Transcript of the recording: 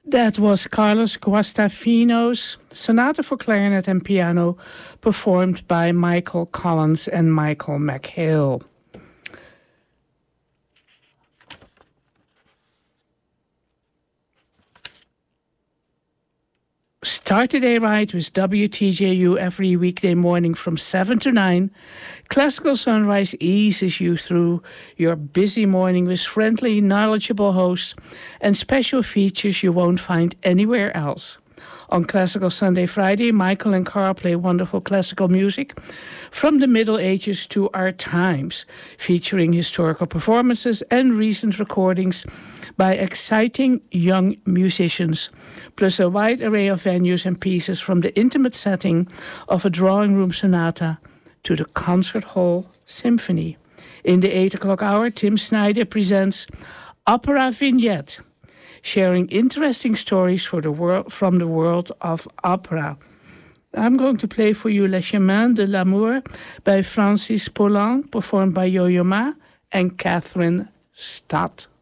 That was Carlos Guastavino's Sonata for Clarinet and Piano, performed by Michael Collins and Michael McHale. Start the day right with WTJU every weekday morning from 7 to 9. Classical Sunrise eases you through your busy morning with friendly, knowledgeable hosts and special features you won't find anywhere else. On Classical Sunday Friday, Michael and Carl play wonderful classical music from the Middle Ages to our times, featuring historical performances and recent recordings by exciting young musicians, plus a wide array of venues and pieces from the intimate setting of a drawing room sonata to the concert hall symphony. In the 8 o'clock hour, Tim Snyder presents Opera Vignette, sharing interesting stories from the world of opera. I'm going to play for you Le Chemin de l'Amour by Francis Poulenc, performed by Yo-Yo Ma and Catherine Stott.